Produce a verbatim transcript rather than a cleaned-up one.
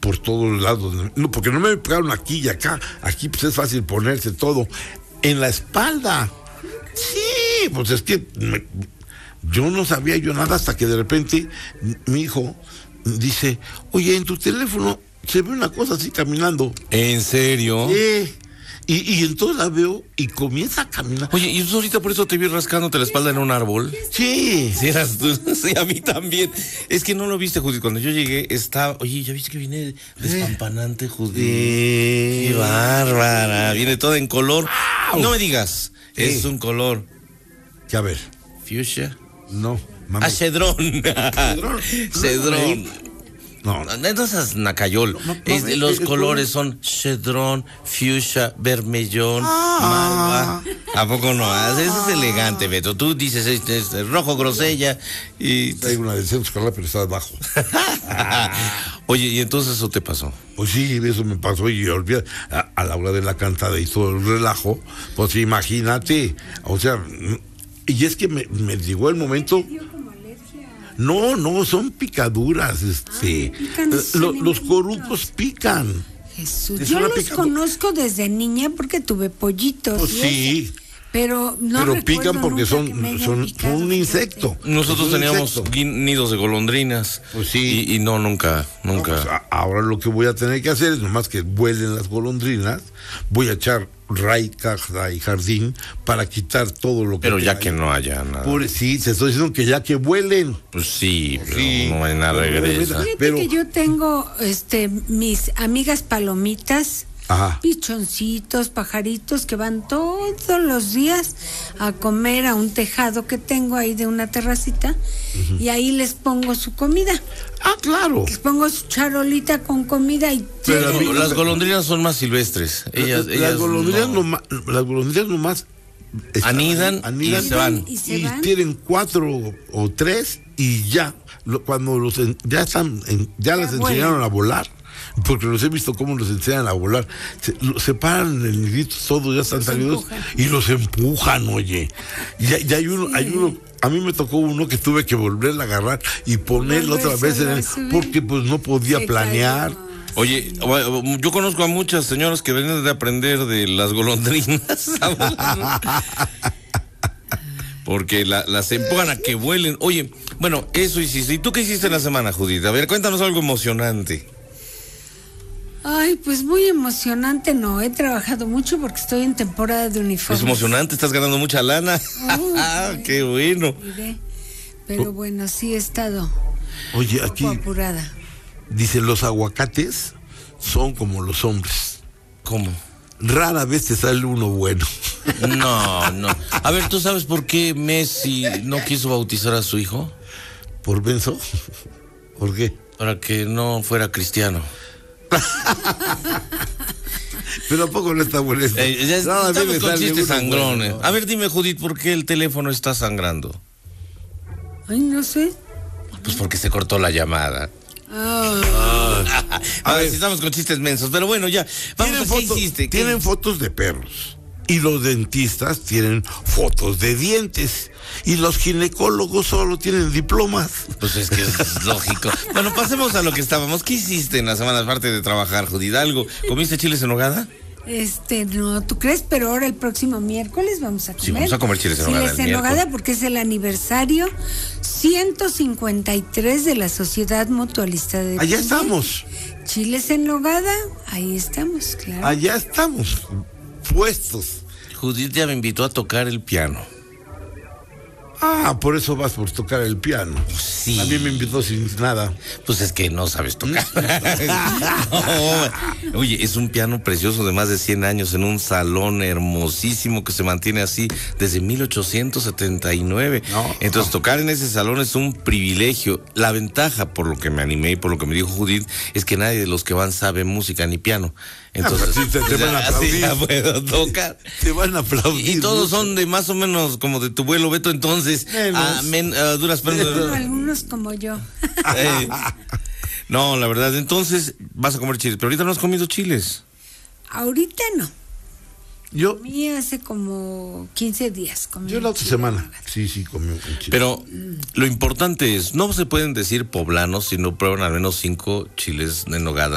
por todos lados. No, porque no me pegaron aquí y acá. Aquí pues es fácil ponerse todo. En la espalda. Sí, pues es que me, yo no sabía yo nada hasta que de repente mi hijo dice, oye, en tu teléfono se ve una cosa así caminando. ¿En serio? Sí. Y, y entonces la veo y comienza a caminar. Oye, ¿y tú ahorita por eso te vi rascándote la espalda en un árbol? Sí. Sí, eras tú. Sí, a mí también. Es que no lo viste, Judith. Cuando yo llegué, estaba... Oye, ¿ya viste que viene despampanante, Judith? Sí. Qué bárbara. Viene toda en color. ¡Au! No me digas. Sí. Es un color... ¿Qué a ver? Fuchsia. No, mami. Ah, cedrón. Cedrón. Cedrón. No, no. No, no seas nacayol. No, no, es, no, los es, es colores bueno. son cedrón, fuchsia, vermellón, Ah. malva. ¿A poco no? Ah. Eso es elegante, Beto. Tú dices este, este, rojo grosella y... Hay una de centro escolar, pero está abajo. Oye, ¿y entonces eso te pasó? Pues sí, eso me pasó y olvida, a, a la hora de la cantada y todo el relajo, pues imagínate, o sea, y es que me, me llegó el momento... No, no, son picaduras, este, Ay, pican, lo, son los bonitos. corucos pican. Jesús, Es yo una los picadu- conozco desde niña porque tuve pollitos. Pues y sí, eso, pero no pero recuerdo pican porque nunca son, que me hayan son, picado, son un insecto. fíjate. Nosotros Es un teníamos insecto. gui- nidos de golondrinas. Pues sí. Y, y no, nunca, nunca. No, pues, a- ahora lo que voy a tener que hacer es nomás que vuelen las golondrinas, voy a echar ray, caja y jardín para quitar todo lo que Pero ya tenga que ahí. no haya nada. Pobre, sí, se estoy diciendo que ya que vuelen. Pues sí, pero Sí. no hay nada Pero, regresa. Fíjate Pero- que yo tengo este mis amigas palomitas, Ajá. pichoncitos, pajaritos que van todos los días a comer a un tejado que tengo ahí de una terracita, uh-huh. y ahí les pongo su comida. Ah, claro. Les pongo su charolita con comida y Pero a mí- Las golondrinas son más silvestres. Ellas, las, ellas golondrinas no. nomás, las golondrinas nomás están Anidan ahí, y se van. y se y van. tienen cuatro o tres y ya lo, cuando los en- ya están en- ya, Ya les vuelan. enseñaron a volar, porque los he visto cómo los enseñan a volar, se, lo- se paran en el nidito, todos ya están Los salidos empujan. y los empujan, oye, y ya, ya hay uno, Sí. hay uno, a mí me tocó uno que tuve que volverla a agarrar y ponerla otra vez en Volvérselo él, a subir. porque pues no podía Se planear. cayó. Oye, yo conozco a muchas señoras que vienen de aprender de las golondrinas. Porque la, las empujan a que vuelen. Oye, bueno, eso hiciste. ¿Y tú qué hiciste en la semana, Judith? A ver, cuéntanos algo emocionante. Ay, pues muy emocionante, no, he trabajado mucho porque estoy en temporada de uniformes. Es emocionante, estás ganando mucha lana. Uy, ¡Qué bueno! diré. Pero bueno, sí he estado Oye, un aquí poco apurada. dice, los aguacates son como los hombres. ¿Cómo? Rara vez te sale uno bueno. No, no. A ver, ¿tú sabes por qué Messi no quiso bautizar a su hijo? ¿Por Benzo? ¿Por qué? Para que no fuera cristiano. Pero ¿a poco no está bueno esto? Eh, ya Rara vez estamos me con sale chistes uno sangrones. bueno. A ver, dime, Judith, ¿por qué el teléfono está sangrando? Ay, no sé. Pues porque se cortó la llamada. Ah, A ver, ver. si estamos con chistes mensos, pero bueno, ya. Vamos a Tienen, ver, ¿qué fotos, hiciste? ¿Qué? tienen fotos de perros. Y los dentistas tienen fotos de dientes. Y los ginecólogos solo tienen diplomas. Pues es que es lógico. Bueno, pasemos a lo que estábamos. ¿Qué hiciste en la semana aparte de trabajar, Judith? ¿Algo? ¿Comiste chiles en nogada? este, no, ¿tú crees? Pero ahora el próximo miércoles vamos a comer. Sí, vamos a comer chiles en nogada Chiles el en nogada miércoles. porque es el aniversario ciento cincuenta y tres de la Sociedad Mutualista de Allá Piña. estamos. Chiles en nogada, ahí estamos, claro. Allá estamos. Puestos. Judith ya me invitó a tocar el piano. Ah, por eso vas por tocar el piano. Sí. A mí me invitó sin nada. Pues es que no sabes tocar. No. Oye, es un piano precioso de más de cien años en un salón hermosísimo que se mantiene así desde mil ochocientos setenta y nueve. No, Entonces, no. tocar en ese salón es un privilegio. La ventaja, por lo que me animé y por lo que me dijo Judith, es que nadie de los que van sabe música ni piano. Entonces, Ah, sí, te- te van a así aplaudir. ya puedo tocar. Te van a aplaudir. Y todos mucho. son de más o menos como de tu vuelo, Beto, entonces, Menos. a men- a duras penas. Bueno, algunos como yo. Eh, no, la verdad, entonces vas a comer chiles, pero ahorita no has comido chiles. Ahorita no. Yo, Comí hace como quince días. Comí yo la otra chile. semana. Sí, sí, comí un chile. Pero lo importante es, no se pueden decir poblanos si no prueban al menos cinco chiles en nogada